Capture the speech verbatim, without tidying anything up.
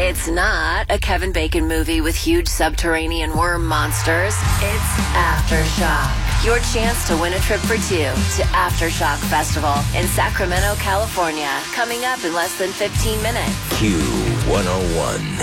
It's not a Kevin Bacon movie with huge subterranean worm monsters. It's Aftershock. Your chance to win a trip for two to Aftershock Festival in Sacramento, California. Coming up in less than fifteen minutes. Q one oh one.